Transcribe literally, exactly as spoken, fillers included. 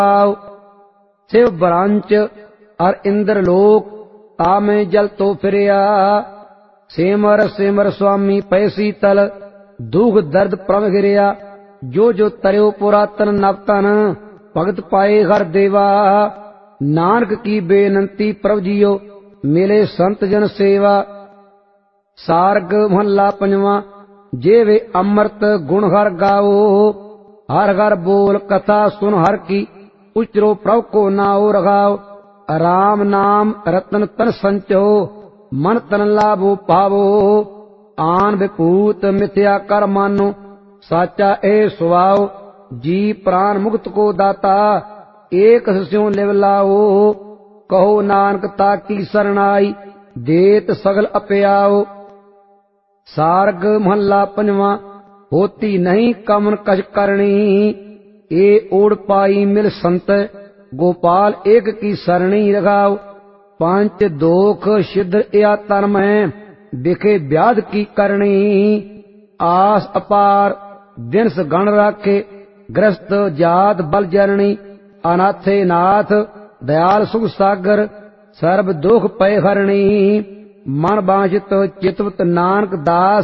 शिव बरांच अर इंद्र लोक तामे जल तो फिरिया। सिमर सिमर स्वामी पै शीतल दुख दर्द प्रभ गिरिया। जो जो तरयो पुरातन नवतन भगत पाए हर देवा। नानक की बेनंती प्रभ जियो मिले संत जन सेवा। सारग महला पंजवा जे वे अमृत गुण हर गाओ। हर हर बोल कथा सुन हर की उचरो प्रभ को नाओ रघाओ। राम नाम रतन तन संचो मन तन लाभो पावो। आन विभूत मिथ्या कर मानो साचा ए सुवाओ। जी प्राण मुक्त को दाता एक स्यों लिव लाओ। कहो नानक ताकी सरनाई देत सगल अपयाओ। सारग महला पंजवा होती नहीं कमन कछ करनी। ए ओढ़ पाई मिल संत गोपाल एक की सरणी रघाओ। पंच दोख सिद्ध या तन में बिखे व्याध की करनी। आस अपार दिनस गण राखे ग्रस्त जात बल जननी। अनाथे नाथ दयाल सुख सागर सर्व दुख पय हरणी। मन बांझित चितवत नानक दास